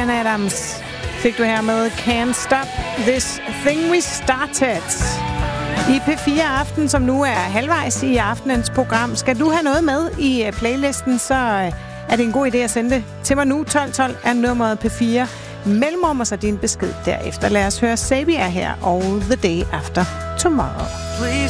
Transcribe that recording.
Bryan Adams fik du her med Can't Stop This Thing We Started. I P4 Aften, som nu er halvvejs i aftenens program. Skal du have noget med i playlisten, så er det en god idé at sende det til mig nu. 1212 er nummeret P4. Mellemrum og så din besked derefter. Lad os høre Sabia her og The Day After Tomorrow.